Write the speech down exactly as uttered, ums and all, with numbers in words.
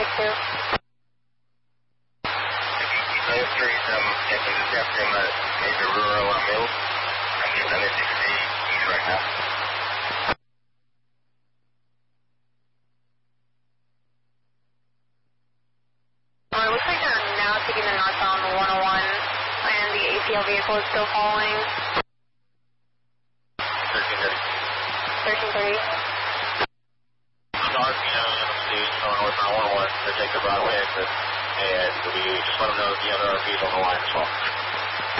six two. Those trees, um, if you just have them, uh, maybe rural on Mill. I'm just under sixty east right now. Well, it looks like they're now taking the northbound one oh one, and the A T L vehicle is still following. thirteen thirty. thirteen thirty. Start, you know, see, going northbound one oh one, they take the Broadway exit, and we just let them know that the other R V's on the line as well.